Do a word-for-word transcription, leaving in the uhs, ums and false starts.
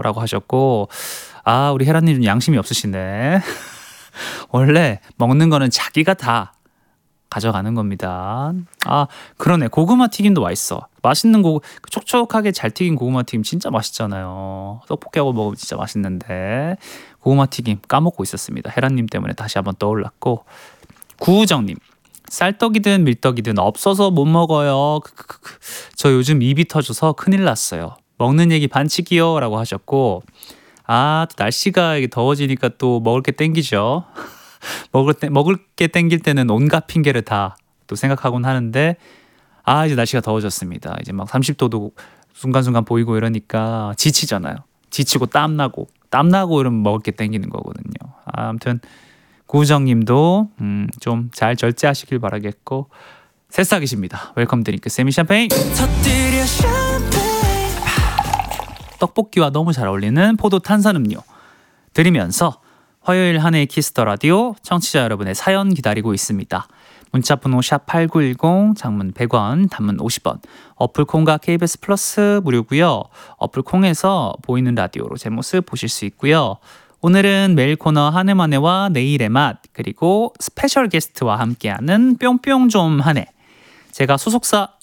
라고 하셨고, 아, 우리 혜라님 좀 양심이 없으시네. 원래 먹는 거는 자기가 다 가져가는 겁니다. 아, 그러네. 고구마 튀김도 맛있어. 맛있는 고 촉촉하게 잘 튀긴 고구마 튀김 진짜 맛있잖아요. 떡볶이하고 먹으면 진짜 맛있는데 고구마 튀김 까먹고 있었습니다. 혜라님 때문에 다시 한번 떠올랐고, 구우정님, 쌀떡이든 밀떡이든 없어서 못 먹어요. 크크크크. 저 요즘 입이 터져서 큰일 났어요. 먹는 얘기 반칙이요 라고 하셨고, 아, 또 날씨가 이게 더워지니까 또 먹을 게 땡기죠. 먹을 때 먹을 게 땡길 때는 온갖 핑계를 다 또 생각하곤 하는데, 아, 이제 날씨가 더워졌습니다. 이제 막 삼십 도도 순간순간 보이고 이러니까 지치잖아요. 지치고 땀나고 땀나고 이러면 먹을 게 땡기는 거거든요. 아, 아무튼 구우정님도 음, 좀 잘 절제하시길 바라겠고, 새싹이십니다. 웰컴 드링크 세미 샴페인. 터뜨려 샴페인. 떡볶이와 너무 잘 어울리는 포도 탄산음료 드리면서 화요일 한해의 키스터 라디오 청취자 여러분의 사연 기다리고 있습니다. 문자번호 샵 팔구일공, 장문 백 원, 단문 오십 원, 어플 콩과 케이비에스 플러스 무료고요. 어플 콩에서 보이는 라디오로 제 모습 보실 수 있고요. 오늘은 메일 코너 한해만해와 내일의 맛, 그리고 스페셜 게스트와 함께하는 뿅뿅 좀 한해. 제가 소속사